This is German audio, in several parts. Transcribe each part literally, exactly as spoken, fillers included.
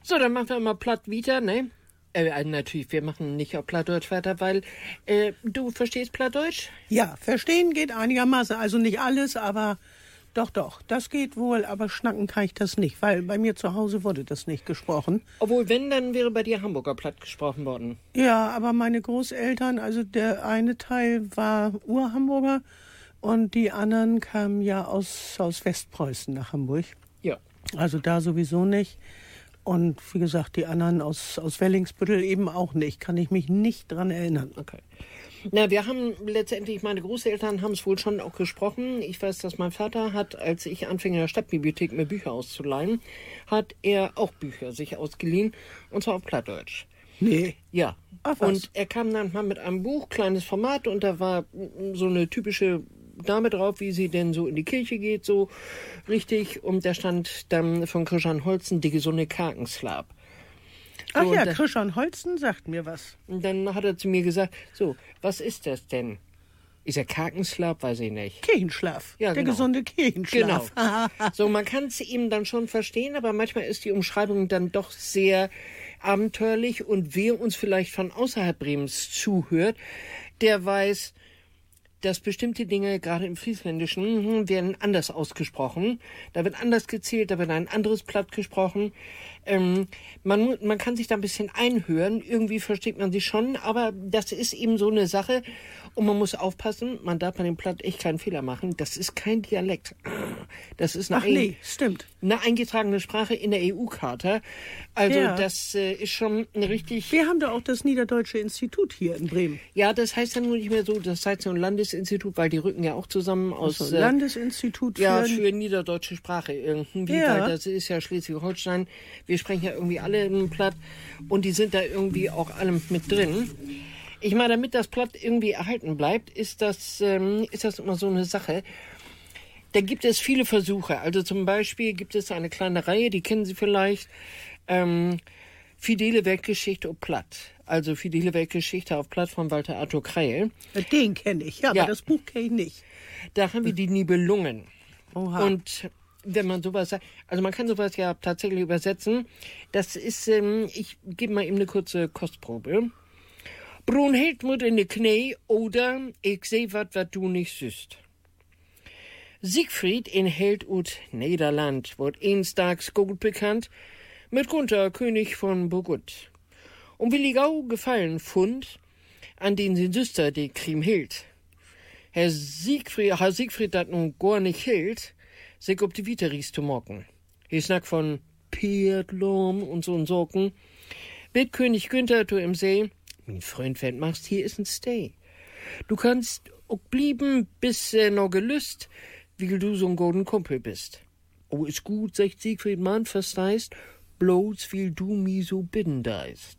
So, dann machen wir mal platt wieder, ne? Äh, natürlich, wir machen nicht auf Plattdeutsch weiter, weil äh, du verstehst Plattdeutsch? Ja, verstehen geht einigermaßen. Also nicht alles, aber doch, doch, das geht wohl. Aber schnacken kann ich das nicht, weil bei mir zu Hause wurde das nicht gesprochen. Obwohl, wenn, dann wäre bei dir Hamburger Platt gesprochen worden. Ja, aber meine Großeltern, also der eine Teil war Urhamburger und die anderen kamen ja aus, aus Westpreußen nach Hamburg. Ja. Also da sowieso nicht. Und wie gesagt, die anderen aus, aus Wellingsbüttel eben auch nicht. Kann ich mich nicht dran erinnern. Okay. Na, wir haben letztendlich, meine Großeltern haben es wohl schon auch gesprochen. Ich weiß, dass mein Vater hat, als ich anfing in der Stadtbibliothek mir Bücher auszuleihen, hat er auch Bücher sich ausgeliehen, und zwar auf Plattdeutsch. Nee. Ja. Ach, was? Und er kam dann mal mit einem Buch, kleines Format, und da war so eine typische Dame drauf, wie sie denn so in die Kirche geht, so richtig. Und da stand dann von Christian Holzen die gesunde Karkenslab. Ach So, ja, da, Christian Holzen sagt mir was. und dann hat er zu mir gesagt, so, was ist das denn? Ist er Karkenslab? Weiß ich nicht. Kirchenschlaf. Ja, der genau. gesunde Kirchenschlaf. Genau. So, man kann es ihm dann schon verstehen, aber manchmal ist die Umschreibung dann doch sehr abenteuerlich. Und wer uns vielleicht von außerhalb Bremens zuhört, der weiß, dass bestimmte Dinge, gerade im Friesländischen, werden anders ausgesprochen. Da wird anders gezählt, da wird ein anderes Platt gesprochen. Ähm, man, man kann sich da ein bisschen einhören, irgendwie versteht man sie schon, aber das ist eben so eine Sache. Und man muss aufpassen, man darf bei dem Platt echt keinen Fehler machen. Das ist kein Dialekt. Das ist eine, Ach nee, stimmt. eine eingetragene Sprache in der E U-Charta. Also Ja. das äh, ist schon eine richtig... Wir haben da auch das Niederdeutsche Institut hier in Bremen. Ja, das heißt dann nur nicht mehr so, das heißt so ein Landеsinstitut, weil die rücken ja auch zusammen aus... Also äh, Landesinstitut für... ja, für niederdeutsche Sprache irgendwie, Ja. weil das ist ja Schleswig-Holstein. Wir sprechen ja irgendwie alle ein Platt und die sind da irgendwie auch alle mit drin. Ich meine, damit das Platt irgendwie erhalten bleibt, ist das, ähm, ist das immer so eine Sache. Da gibt es viele Versuche. Also zum Beispiel gibt es eine kleine Reihe, die kennen Sie vielleicht, ähm, Fidele Weltgeschichte auf Platt. Also Fidele Weltgeschichte auf Platt von Walter Arthur Kreil. Den kenne ich, ja, aber Ja. das Buch kenne ich nicht. Da haben wir die Nibelungen. Oha. Und wenn man sowas sagt, also man kann sowas ja tatsächlich übersetzen. Das ist, ähm, ich gebe mal eben eine kurze Kostprobe. Brunhild mut in de Knie oder ich seh wat, wat du nicht süßt. Siegfried in Held ut Nederland wird einstags gut bekannt mit Gunther, König von Burgund. Um Willigau gefallen fund, an den sie Süster die Kriemhild. Herr Siegfried, Herr Siegfried dat nun gar nicht hielt, sich ob die Viteries zu mocken. Hier snack von Pierdlom und so und Sorgen. Mit König Günther du im See, mein Freund, wenn du machst, hier ist ein Stay. Du kannst auch blieben, bis äh, noch gelüst, wie du so ein golden Kumpel bist. Oh, ist gut, sagt Siegfried, Mann, verstehst, bloß wie du mi so bitten deist.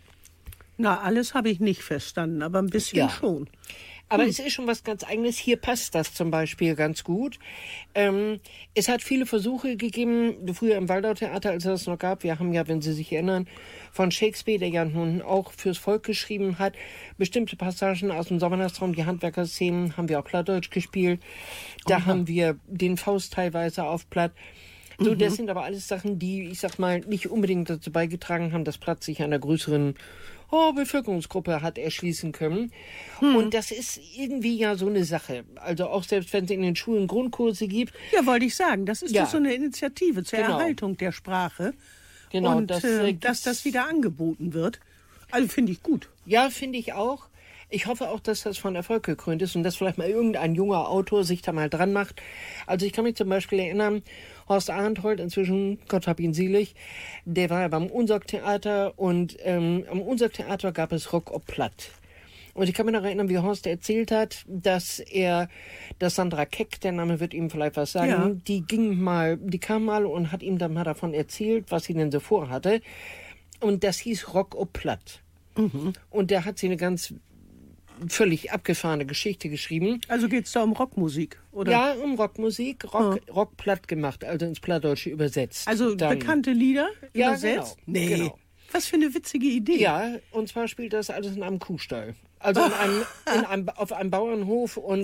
Na, alles habe ich nicht verstanden, aber ein bisschen Ja. schon. Aber es ist schon was ganz Eigenes. Hier passt das zum Beispiel ganz gut. Ähm, es hat viele Versuche gegeben, früher im Waldau-Theater, als es das noch gab. Wir haben ja, wenn Sie sich erinnern, von Shakespeare, der ja nun auch fürs Volk geschrieben hat, bestimmte Passagen aus dem Sommernachtstraum, die Handwerkerszenen, haben wir auch Plattdeutsch gespielt. Da Aha. haben wir den Faust teilweise auf Platt. So, das sind aber alles Sachen, die, ich sag mal, nicht unbedingt dazu beigetragen haben, dass Platt sich einer größeren oh, Bevölkerungsgruppe hat erschließen können. Hm. Und das ist irgendwie ja so eine Sache. Also auch selbst wenn es in den Schulen Grundkurse gibt. Ja, wollte ich sagen, das ist Ja. doch so eine Initiative zur Genau. Erhaltung der Sprache. Genau, und das, das, äh, äh, dass das wieder angeboten wird. Also finde ich gut. Ja, finde ich auch. Ich hoffe auch, dass das von Erfolg gekrönt ist und dass vielleicht mal irgendein junger Autor sich da mal dran macht. Also ich kann mich zum Beispiel erinnern, Horst Arnhold, inzwischen, Gott hab ihn selig, der war ja beim Unsorg-Theater und ähm, am Unsorg-Theater gab es Rock op Platt. Und ich kann mich noch erinnern, wie Horst erzählt hat, dass er, dass Sandra Keck, der Name wird ihm vielleicht was sagen, Ja. die ging mal, die kam mal und hat ihm dann mal davon erzählt, was sie denn so vorhatte. Und das hieß Rock op Platt. Mhm. Und der hat sie eine ganz völlig abgefahrene Geschichte geschrieben. Also geht es da um Rockmusik, oder? Ja, um Rockmusik, Rock, Rock platt gemacht, also ins Plattdeutsche übersetzt. Also Dann- bekannte Lieder Ja, übersetzt? genau, Nee. genau. Was für eine witzige Idee. Ja, und zwar spielt das alles in einem Kuhstall. Also in einem, in einem, auf einem Bauernhof und